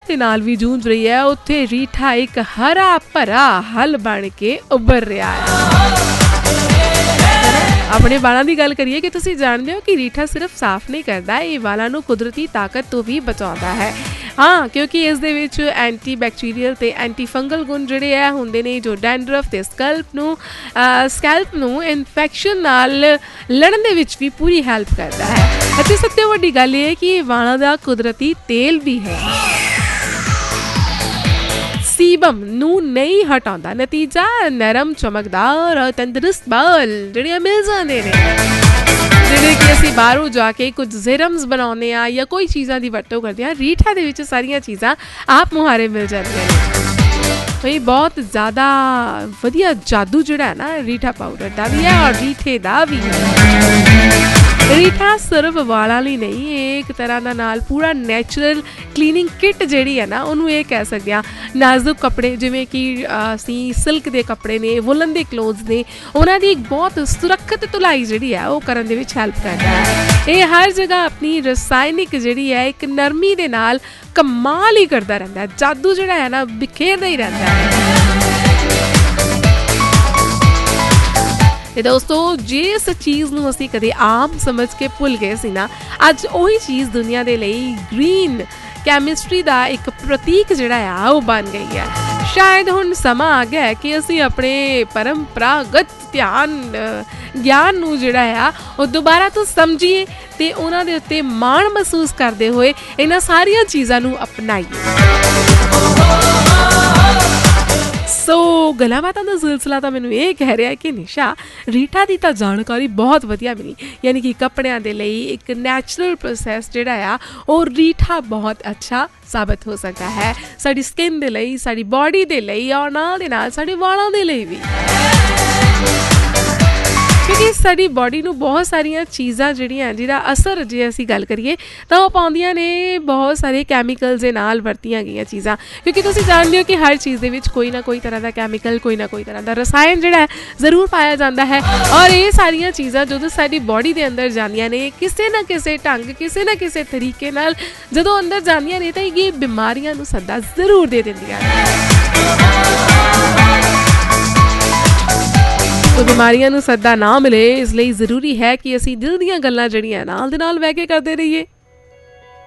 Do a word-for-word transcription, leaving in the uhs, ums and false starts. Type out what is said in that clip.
ਦੇ ਨਾਲ ਵੀ ਜੂਝ ਰਹੀ ਹੈ, ਉੱਥੇ ਰੀਠਾ ਇੱਕ ਹਰਾ ਭਰਾ ਹਲ ਬਣ ਕੇ ਉੱਭਰ ਰਿਹਾ ਹੈ। ਆਪਣੇ ਵਾਲਾਂ ਦੀ ਗੱਲ ਕਰੀਏ ਕਿ ਤੁਸੀਂ ਜਾਣਦੇ ਹੋ ਕਿ ਰੀਠਾ ਸਿਰਫ ਸਾਫ਼ ਨਹੀਂ ਕਰਦਾ, ਇਹ ਵਾਲਾਂ ਨੂੰ ਕੁਦਰਤੀ ਤਾਕਤ ਤੋਂ ਵੀ ਬਚਾਉਂਦਾ ਹੈ। ਹਾਂ, ਕਿਉਂਕਿ ਇਸ ਦੇ ਵਿੱਚ ਐਂਟੀ ਬੈਕਟੀਰੀਅਲ ਤੇ ਐਂਟੀ ਫੰਗਲ ਗੁਣ ਜਿਹੜੇ ਆ ਹੁੰਦੇ ਨੇ, ਜੋ ਡੈਂਡਰਫ ਤੇ ਸਕੈਲਪ ਨੂੰ ਸਕੈਲਪ ਨੂੰ ਇਨਫੈਕਸ਼ਨ ਨਾਲ ਲੜਨ ਦੇ ਵਿੱਚ ਵੀ ਪੂਰੀ ਹੈਲਪ ਕਰਦਾ ਹੈ। ਅਤੇ ਸਭ ਤੋਂ ਵੱਡੀ ਗੱਲ ਇਹ ਹੈ ਕਿ ਇਹ ਵਾਲਾਂ ਦਾ ਕੁਦਰਤੀ ਤੇਲ ਵੀ ਹੈ, ਸੀਬਮ ਨੂੰ ਨਹੀਂ ਹਟਾਉਂਦਾ। ਨਤੀਜਾ ਨਰਮ, ਚਮਕਦਾਰ ਔਰ ਤੰਦਰੁਸਤ ਵਾਲ ਜਿਹੜੇ ਮਿਲ ਜਾਂਦੇ ਨੇ, ਜਿਹੜੇ ਕਿ ਅਸੀਂ ਬਾਹਰੋਂ ਜਾ ਕੇ ਕੁਝ ਸਿਰਮਸ ਬਣਾਉਂਦੇ ਹਾਂ ਜਾਂ ਕੋਈ ਚੀਜ਼ਾਂ ਦੀ ਵਰਤੋਂ ਕਰਦੇ ਹਾਂ, ਰੀਠਾ ਦੇ ਵਿੱਚ ਸਾਰੀਆਂ ਚੀਜ਼ਾਂ ਆਪ ਮੁਹਾਰੇ ਮਿਲ ਜਾਂਦੀਆਂ ਨੇ। ਇਹ ਬਹੁਤ ਜ਼ਿਆਦਾ ਵਧੀਆ ਜਾਦੂ ਜਿਹੜਾ ਹੈ ਨਾ ਰੀਠਾ ਪਾਊਡਰ ਦਾ ਵੀ ਹੈ ਔਰ ਰੀਠੇ ਦਾ ਵੀ ਹੈ। ਰੀਠਾ ਸਿਰਫ ਵਾਲਾਂ ਲਈ ਨਹੀਂ, ਇਹ ਇੱਕ ਤਰ੍ਹਾਂ ਦਾ ਨਾਲ ਪੂਰਾ ਨੈਚੁਰਲ ਕਲੀਨਿੰਗ ਕਿੱਟ ਜਿਹੜੀ ਹੈ ਨਾ, ਉਹਨੂੰ ਇਹ ਕਹਿ ਸਕਦੇ ਹਾਂ। ਨਾਜ਼ੁਕ ਕੱਪੜੇ ਜਿਵੇਂ ਕਿ ਅਸੀਂ ਸਿਲਕ ਦੇ ਕੱਪੜੇ ਨੇ, ਵੁਲਨ ਦੇ ਕਲੋਥਸ ਨੇ, ਉਹਨਾਂ ਦੀ ਇੱਕ ਬਹੁਤ ਸੁਰੱਖਿਅਤ ਧੁਲਾਈ ਜਿਹੜੀ ਹੈ ਉਹ ਕਰਨ ਦੇ ਵਿੱਚ ਹੈਲਪ ਕਰਦਾ ਹੈ। ਇਹ ਹਰ ਜਗ੍ਹਾ ਆਪਣੀ ਰਸਾਇਣਿਕ ਜਿਹੜੀ ਹੈ ਇੱਕ ਨਰਮੀ ਦੇ ਨਾਲ ਕਮਾਲ ਹੀ ਕਰਦਾ ਰਹਿੰਦਾ ਹੈ। ਜਾਦੂ ਜਿਹੜਾ ਹੈ ਨਾ ਬਿਖੇਰਦਾ ਹੀ ਰਹਿੰਦਾ ਹੈ। ਤੇ ਦੋਸਤੋ, ਜਿਸ ਚੀਜ਼ ਨੂੰ ਅਸੀਂ ਕਦੇ ਆਮ ਸਮਝ ਕੇ ਭੁੱਲ ਗਏ ਸੀ ਨਾ, ਅੱਜ ਉਹੀ ਚੀਜ਼ ਦੁਨੀਆ ਦੇ ਲਈ ਗ੍ਰੀਨ ਕੈਮਿਸਟਰੀ ਦਾ ਇੱਕ ਪ੍ਰਤੀਕ ਜਿਹੜਾ ਆ ਉਹ ਬਣ ਗਈ ਹੈ। ਸ਼ਾਇਦ ਹੁਣ ਸਮਾਂ ਆ ਗਿਆ ਹੈ ਕਿ ਅਸੀਂ ਆਪਣੇ ਪਰੰਪਰਾਗਤ ਧਿਆਨ ਗਿਆਨ ਨੂੰ ਜਿਹੜਾ ਆ ਉਹ ਦੁਬਾਰਾ ਤੋਂ ਸਮਝੀਏ ਤੇ ਉਹਨਾਂ ਦੇ ਉੱਤੇ ਮਾਣ ਮਹਿਸੂਸ ਕਰਦੇ ਹੋਏ ਇਹਨਾਂ ਸਾਰੀਆਂ ਚੀਜ਼ਾਂ ਨੂੰ ਅਪਣਾਈਏ। ਸੋ ਗੱਲਾਂ ਬਾਤਾਂ ਦਾ ਸਿਲਸਿਲਾ ਤਾਂ ਮੈਨੂੰ ਇਹ ਕਹਿ ਰਿਹਾ ਕਿ ਨਿਸ਼ਾ, ਰੀਠਾ ਦੀ ਤਾਂ ਜਾਣਕਾਰੀ ਬਹੁਤ ਵਧੀਆ ਮਿਲੀ, ਯਾਨੀ ਕਿ ਕੱਪੜਿਆਂ ਦੇ ਲਈ ਇੱਕ ਨੈਚੁਰਲ ਪ੍ਰੋਸੈਸ ਜਿਹੜਾ ਆ ਉਹ ਰੀਠਾ ਬਹੁਤ ਅੱਛਾ ਸਾਬਤ ਹੋ ਸਕਦਾ ਹੈ, ਸਾਡੀ ਸਕਿਨ ਦੇ ਲਈ, ਸਾਡੀ ਬਾਡੀ ਦੇ ਲਈ ਔਰ ਨਾਲ ਦੇ ਨਾਲ ਸਾਡੇ ਵਾਲਾਂ ਦੇ ਲਈ ਵੀ। ਕਿਉਂਕਿ ਸਾਡੀ ਬਾਡੀ ਨੂੰ ਬਹੁਤ ਸਾਰੀਆਂ ਚੀਜ਼ਾਂ ਜਿਹੜੀਆਂ ਜਿਹਦਾ ਅਸਰ ਜੇ ਅਸੀਂ ਗੱਲ ਕਰੀਏ ਤਾਂ ਉਹ ਪਾਉਂਦੀਆਂ ਨੇ ਬਹੁਤ ਸਾਰੇ ਕੈਮੀਕਲਸ ਦੇ ਨਾਲ ਵਰਤੀਆਂ ਗਈਆਂ ਚੀਜ਼ਾਂ। ਕਿਉਂਕਿ ਤੁਸੀਂ ਜਾਣਦੇ ਹੋ ਕਿ ਹਰ ਚੀਜ਼ ਦੇ ਵਿੱਚ ਕੋਈ ਨਾ ਕੋਈ ਤਰ੍ਹਾਂ ਦਾ ਕੈਮੀਕਲ, ਕੋਈ ਨਾ ਕੋਈ ਤਰ੍ਹਾਂ ਦਾ ਰਸਾਇਣ ਜਿਹੜਾ ਹੈ ਜ਼ਰੂਰ ਪਾਇਆ ਜਾਂਦਾ ਹੈ। ਔਰ ਇਹ ਸਾਰੀਆਂ ਚੀਜ਼ਾਂ ਜਦੋਂ ਸਾਡੀ ਬਾਡੀ ਦੇ ਅੰਦਰ ਜਾਂਦੀਆਂ ਨੇ, ਕਿਸੇ ਨਾ ਕਿਸੇ ਢੰਗ, ਕਿਸੇ ਨਾ ਕਿਸੇ ਤਰੀਕੇ ਨਾਲ ਜਦੋਂ ਅੰਦਰ ਜਾਂਦੀਆਂ ਨੇ ਤਾਂ ਇਹ ਬਿਮਾਰੀਆਂ ਨੂੰ ਸੱਦਾ ਜ਼ਰੂਰ ਦੇ ਦਿੰਦੀਆਂ ਨੇ। तो बीमारियां नूं सद्दा ना मिले, इस लिए जरूरी है कि असीं दिल दीयां गल्लां जड़ियां नाल दे नाल बह के करदे रहिए।